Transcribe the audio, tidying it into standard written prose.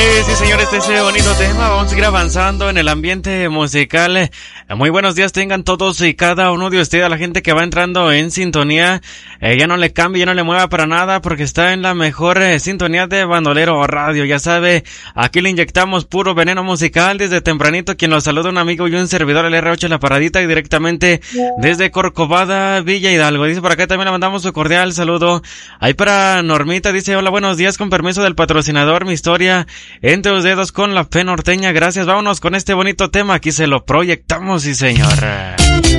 Sí, señores, ese bonito tema. Vamos a seguir avanzando en el ambiente musical. Muy buenos días tengan todos y cada uno de ustedes, a la gente que va entrando en sintonía. Ya no le cambie, ya no le mueva para nada, porque está en la mejor sintonía de Bandolero Radio. Ya sabe, aquí le inyectamos puro veneno musical desde tempranito. Quien los saluda, un amigo y un servidor, el R8 La Paradita, y directamente desde Corcovada, Villa Hidalgo. Dice por acá también le mandamos su cordial saludo. Ahí para Normita, dice: hola, buenos días, con permiso del patrocinador, mi historia entre los dedos con la fe norteña. Gracias, vámonos con este bonito tema, aquí se lo proyectamos, sí señor.